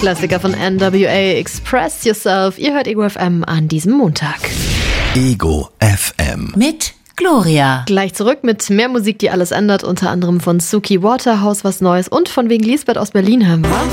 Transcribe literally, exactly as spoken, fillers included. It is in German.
Klassiker von N W A, Express Yourself. Ihr hört Ego F M an diesem Montag. Ego F M. Mit Gloria. Gleich zurück mit mehr Musik, die alles ändert. Unter anderem von Suki Waterhouse was Neues und von wegen Lisbeth aus Berlin haben wir.